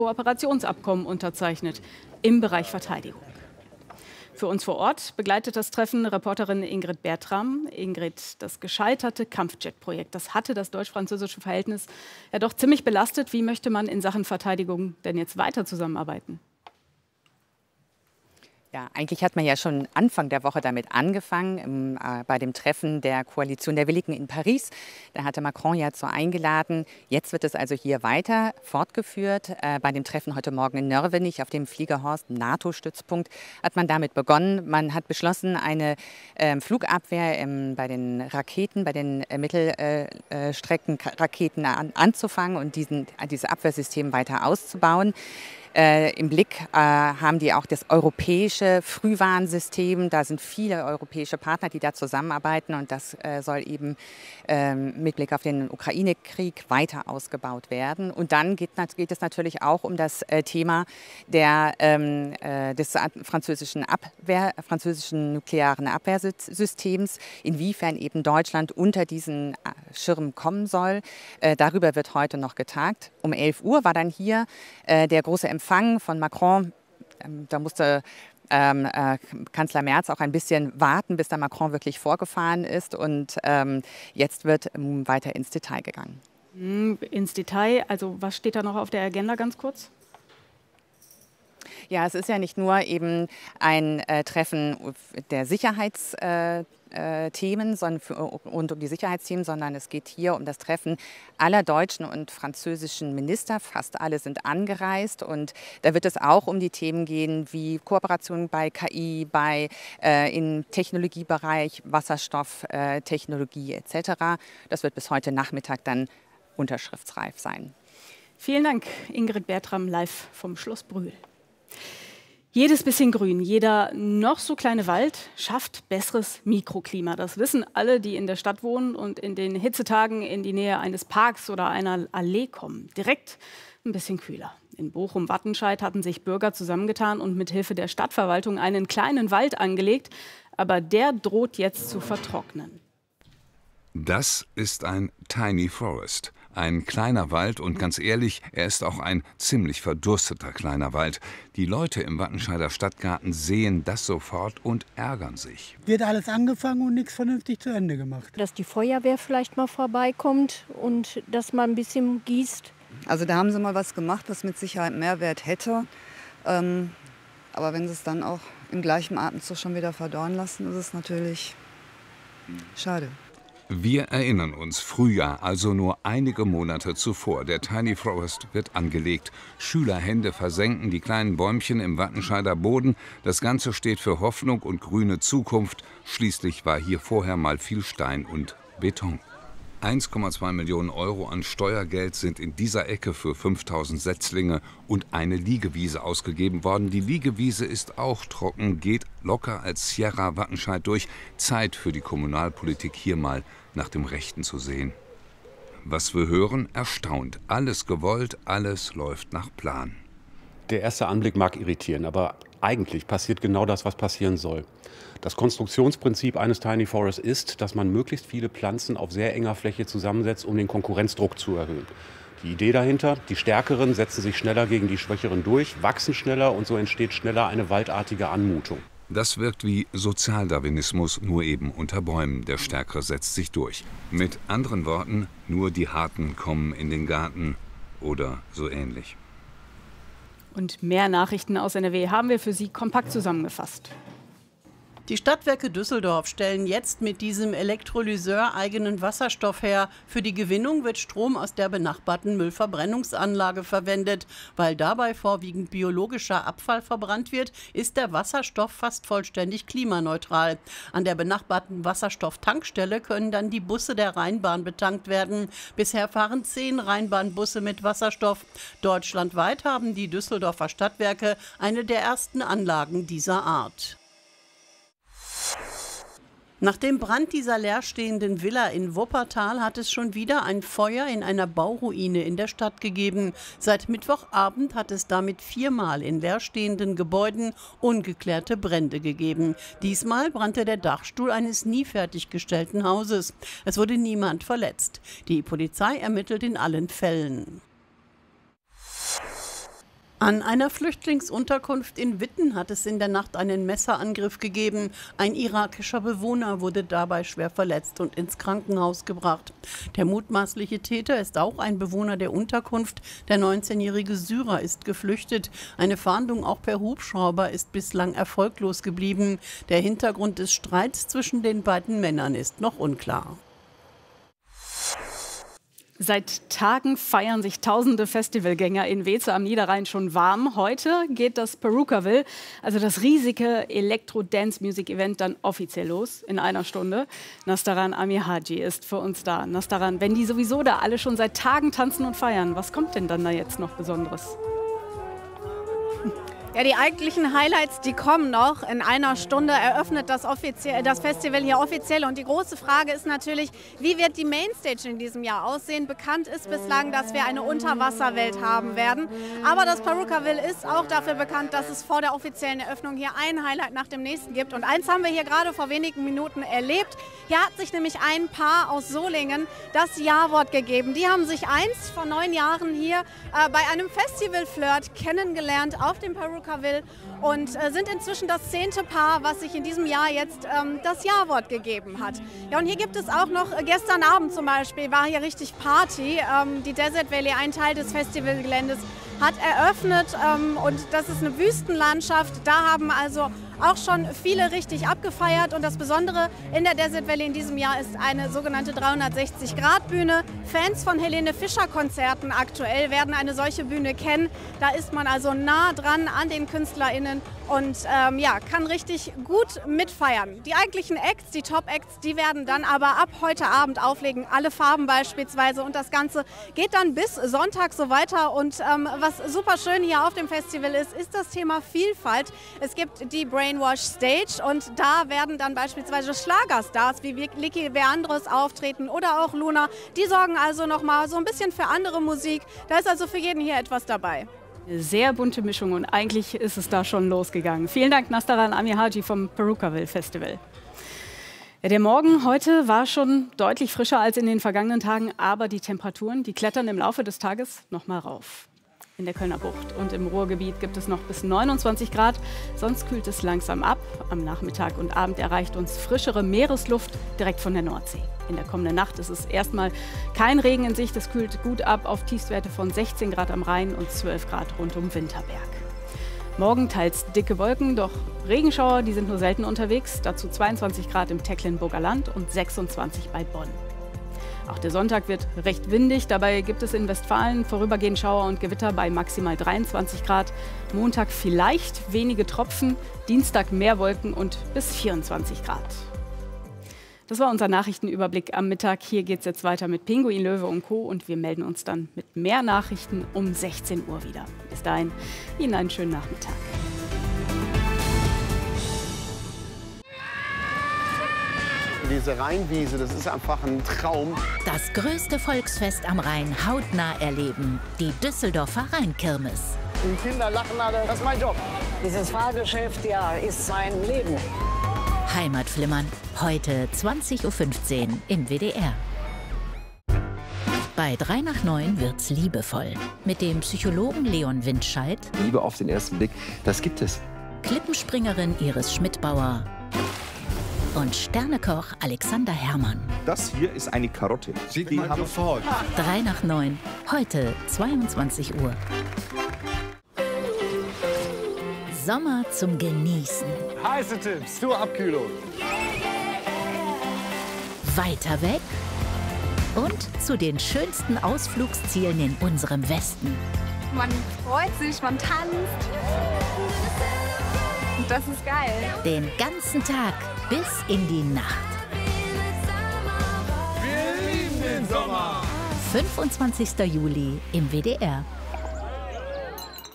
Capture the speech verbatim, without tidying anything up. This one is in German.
Kooperationsabkommen unterzeichnet im Bereich Verteidigung. Für uns vor Ort begleitet das Treffen Reporterin Ingrid Bertram. Ingrid, das gescheiterte Kampfjet-Projekt, das hatte das deutsch-französische Verhältnis ja doch ziemlich belastet. Wie möchte man in Sachen Verteidigung denn jetzt weiter zusammenarbeiten? Ja, eigentlich hat man ja schon Anfang der Woche damit angefangen, im, äh, bei dem Treffen der Koalition der Willigen in Paris. Da hatte Macron ja zu eingeladen. Jetzt wird es also hier weiter fortgeführt. Äh, bei dem Treffen heute Morgen in Nörvenich auf dem Fliegerhorst NATO-Stützpunkt hat man damit begonnen. Man hat beschlossen, eine äh, Flugabwehr ähm, bei den Raketen, bei den äh, Mittelstreckenraketen an, anzufangen und diesen, dieses Abwehrsystem weiter auszubauen. Äh, Im Blick äh, haben die auch das europäische Frühwarnsystem. Da sind viele europäische Partner, die da zusammenarbeiten. Und das äh, soll eben ähm, mit Blick auf den Ukraine-Krieg weiter ausgebaut werden. Und dann geht, geht es natürlich auch um das äh, Thema der, ähm, äh, des französischen, Abwehr, französischen nuklearen Abwehrsystems, inwiefern eben Deutschland unter diesen Schirm kommen soll. Äh, darüber wird heute noch getagt. Um elf Uhr war dann hier äh, der große Empfang von Macron. Ähm, da musste ähm, äh, Kanzler Merz auch ein bisschen warten, bis der Macron wirklich vorgefahren ist. Und ähm, jetzt wird ähm, weiter ins Detail gegangen. Ins Detail, also was steht da noch auf der Agenda ganz kurz? Ja, es ist ja nicht nur eben ein äh, Treffen der Sicherheitsthemen äh, sondern für, rund um die Sicherheitsthemen, sondern es geht hier um das Treffen aller deutschen und französischen Minister. Fast alle sind angereist und da wird es auch um die Themen gehen wie Kooperation bei K I, bei äh, im Technologiebereich, Wasserstofftechnologie äh, et cetera. Das wird bis heute Nachmittag dann unterschriftsreif sein. Vielen Dank, Ingrid Bertram, live vom Schloss Brühl. Jedes bisschen Grün, jeder noch so kleine Wald schafft besseres Mikroklima. Das wissen alle, die in der Stadt wohnen und in den Hitzetagen in die Nähe eines Parks oder einer Allee kommen. Direkt ein bisschen kühler. In Bochum-Wattenscheid hatten sich Bürger zusammengetan und mit Hilfe der Stadtverwaltung einen kleinen Wald angelegt. Aber der droht jetzt zu vertrocknen. Das ist ein Tiny Forest. Ein kleiner Wald und ganz ehrlich, er ist auch ein ziemlich verdursteter kleiner Wald. Die Leute im Wattenscheider Stadtgarten sehen das sofort und ärgern sich. Wird alles angefangen und nichts vernünftig zu Ende gemacht. Dass die Feuerwehr vielleicht mal vorbeikommt und dass man ein bisschen gießt. Also da haben sie mal was gemacht, was mit Sicherheit Mehrwert hätte. Ähm, aber wenn sie es dann auch im gleichen Atemzug schon wieder verdorren lassen, ist es natürlich schade. Wir erinnern uns, Frühjahr, also nur einige Monate zuvor. Der Tiny Forest wird angelegt. Schülerhände versenken die kleinen Bäumchen im Wattenscheider Boden. Das Ganze steht für Hoffnung und grüne Zukunft. Schließlich war hier vorher mal viel Stein und Beton. eins Komma zwei Millionen Euro an Steuergeld sind in dieser Ecke für fünftausend Setzlinge und eine Liegewiese ausgegeben worden. Die Liegewiese ist auch trocken, geht locker als Sierra Wattenscheid durch. Zeit für die Kommunalpolitik, hier mal nach dem Rechten zu sehen. Was wir hören, erstaunt. Alles gewollt, alles läuft nach Plan. Der erste Anblick mag irritieren, aber eigentlich passiert genau das, was passieren soll. Das Konstruktionsprinzip eines Tiny Forests ist, dass man möglichst viele Pflanzen auf sehr enger Fläche zusammensetzt, um den Konkurrenzdruck zu erhöhen. Die Idee dahinter, die Stärkeren setzen sich schneller gegen die Schwächeren durch, wachsen schneller und so entsteht schneller eine waldartige Anmutung. Das wirkt wie Sozialdarwinismus, nur eben unter Bäumen. Der Stärkere setzt sich durch. Mit anderen Worten, nur die Harten kommen in den Garten oder so ähnlich. Und mehr Nachrichten aus N R W haben wir für Sie kompakt zusammengefasst. Die Stadtwerke Düsseldorf stellen jetzt mit diesem Elektrolyseur eigenen Wasserstoff her. Für die Gewinnung wird Strom aus der benachbarten Müllverbrennungsanlage verwendet. Weil dabei vorwiegend biologischer Abfall verbrannt wird, ist der Wasserstoff fast vollständig klimaneutral. An der benachbarten Wasserstofftankstelle können dann die Busse der Rheinbahn betankt werden. Bisher fahren zehn Rheinbahnbusse mit Wasserstoff. Deutschlandweit haben die Düsseldorfer Stadtwerke eine der ersten Anlagen dieser Art. Nach dem Brand dieser leerstehenden Villa in Wuppertal hat es schon wieder ein Feuer in einer Bauruine in der Stadt gegeben. Seit Mittwochabend hat es damit viermal in leerstehenden Gebäuden ungeklärte Brände gegeben. Diesmal brannte der Dachstuhl eines nie fertiggestellten Hauses. Es wurde niemand verletzt. Die Polizei ermittelt in allen Fällen. An einer Flüchtlingsunterkunft in Witten hat es in der Nacht einen Messerangriff gegeben. Ein irakischer Bewohner wurde dabei schwer verletzt und ins Krankenhaus gebracht. Der mutmaßliche Täter ist auch ein Bewohner der Unterkunft. Der neunzehnjährige Syrer ist geflüchtet. Eine Fahndung auch per Hubschrauber ist bislang erfolglos geblieben. Der Hintergrund des Streits zwischen den beiden Männern ist noch unklar. Seit Tagen feiern sich tausende Festivalgänger in Weeze am Niederrhein schon warm. Heute geht das Perukaville, also das riesige Elektro-Dance-Music-Event, dann offiziell los in einer Stunde. Nastaran Amihaji ist für uns da. Nastaran, wenn die sowieso da alle schon seit Tagen tanzen und feiern, was kommt denn dann da jetzt noch Besonderes? Ja, die eigentlichen Highlights, die kommen noch. In einer Stunde eröffnet das, das Festival hier offiziell. Und die große Frage ist natürlich, wie wird die Mainstage in diesem Jahr aussehen? Bekannt ist bislang, dass wir eine Unterwasserwelt haben werden. Aber das Perukaville ist auch dafür bekannt, dass es vor der offiziellen Eröffnung hier ein Highlight nach dem nächsten gibt. Und eins haben wir hier gerade vor wenigen Minuten erlebt. Hier hat sich nämlich ein Paar aus Solingen das Ja-Wort gegeben. Die haben sich einst vor neun Jahren hier äh, bei einem Festival-Flirt kennengelernt auf dem Perukaville und äh, sind inzwischen das zehnte Paar, was sich in diesem Jahr jetzt ähm, das Ja-Wort gegeben hat. Ja, und hier gibt es auch noch, äh, gestern Abend zum Beispiel, war hier richtig Party. Ähm, die Desert Valley, ein Teil des Festivalgeländes, hat eröffnet ähm, und das ist eine Wüstenlandschaft. Da haben also auch schon viele richtig abgefeiert. Und das Besondere in der Desert Valley in diesem Jahr ist eine sogenannte dreihundertsechzig Grad Bühne. Fans von Helene Fischer Konzerten aktuell werden eine solche Bühne kennen. Da ist man also nah dran an den KünstlerInnen und ähm, ja, kann richtig gut mitfeiern. Die eigentlichen Acts, die Top-Acts, die werden dann aber ab heute Abend auflegen. Alle Farben beispielsweise. Und das Ganze geht dann bis Sonntag so weiter. Und ähm, was super schön hier auf dem Festival ist, ist das Thema Vielfalt. Es gibt die Brainwash Stage und da werden dann beispielsweise Schlagerstars wie Licky Leandros auftreten oder auch Luna. Die sorgen also nochmal so ein bisschen für andere Musik. Da ist also für jeden hier etwas dabei. Eine sehr bunte Mischung und eigentlich ist es da schon losgegangen. Vielen Dank, Nastaran Amihaji vom Perukaville Festival. Ja, der Morgen heute war schon deutlich frischer als in den vergangenen Tagen, aber die Temperaturen, die klettern im Laufe des Tages noch mal rauf. In der Kölner Bucht und im Ruhrgebiet gibt es noch bis neunundzwanzig Grad, sonst kühlt es langsam ab. Am Nachmittag und Abend erreicht uns frischere Meeresluft direkt von der Nordsee. In der kommenden Nacht ist es erstmal kein Regen in Sicht, es kühlt gut ab auf Tiefstwerte von sechzehn Grad am Rhein und zwölf Grad rund um Winterberg. Morgen teils dicke Wolken, doch Regenschauer, die sind nur selten unterwegs. Dazu zweiundzwanzig Grad im Tecklenburger Land und sechsundzwanzig bei Bonn. Auch der Sonntag wird recht windig. Dabei gibt es in Westfalen vorübergehend Schauer und Gewitter bei maximal dreiundzwanzig Grad. Montag vielleicht wenige Tropfen, Dienstag mehr Wolken und bis vierundzwanzig Grad. Das war unser Nachrichtenüberblick am Mittag. Hier geht es jetzt weiter mit Pinguin, Löwe und Co. Und wir melden uns dann mit mehr Nachrichten um sechzehn Uhr wieder. Bis dahin, Ihnen einen schönen Nachmittag. Diese Rheinwiese, das ist einfach ein Traum. Das größte Volksfest am Rhein hautnah erleben. Die Düsseldorfer Rheinkirmes. Die Kinder lachen alle, das ist mein Job. Dieses Fahrgeschäft, ja, ist mein Leben. Heimatflimmern, heute zwanzig Uhr fünfzehn im W D R. Bei drei nach neun wird's liebevoll. Mit dem Psychologen Leon Windscheid. Liebe auf den ersten Blick, das gibt es. Klippenspringerin Iris Schmidbauer. Und Sternekoch Alexander Herrmann. Das hier ist eine Karotte. Sie die haben sofort. drei nach neun, heute zweiundzwanzig Uhr. Sommer zum Genießen. Heiße Tipps zur Abkühlung. Weiter weg und zu den schönsten Ausflugszielen in unserem Westen. Man freut sich, man tanzt. Und das ist geil. Den ganzen Tag bis in die Nacht. Wir lieben den Sommer. fünfundzwanzigster Juli im W D R.